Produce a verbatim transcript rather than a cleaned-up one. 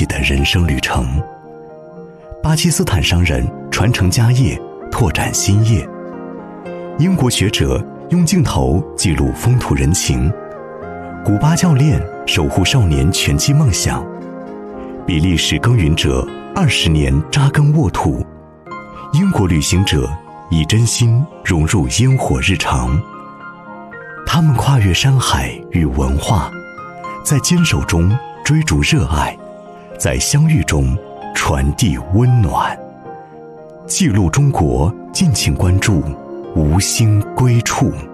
己的人生旅程。巴基斯坦商人传承家业，拓展新业；英国学者用镜头记录风土人情；古巴教练守护少年拳击梦想；比利时耕耘者二十年扎根沃土；英国旅行者以真心融入烟火日常。他们跨越山海与文化，在坚守中追逐热爱，在相遇中传递温暖。记录中国，敬请关注无心归处。